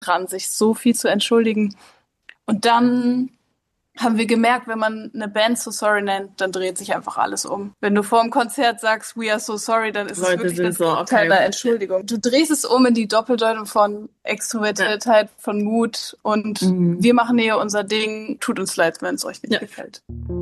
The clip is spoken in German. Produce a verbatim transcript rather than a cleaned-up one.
dran, sich so viel zu entschuldigen. Und dann haben wir gemerkt, wenn man eine Band So Sorry nennt, dann dreht sich einfach alles um. Wenn du vor dem Konzert sagst, we are so sorry, dann ist Leute es wirklich sind das so, Gegenteil okay. einer Entschuldigung. Du drehst es um in die Doppeldeutung von Extrovertiertheit, von Mut und Mhm. wir machen hier unser Ding. Tut uns leid, wenn es euch nicht Ja. gefällt.